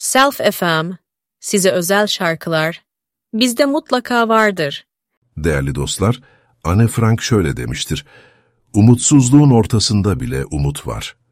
Self FM, size özel şarkılar, bizde mutlaka vardır. Değerli dostlar, Anne Frank şöyle demiştir: "Umutsuzluğun ortasında bile umut var."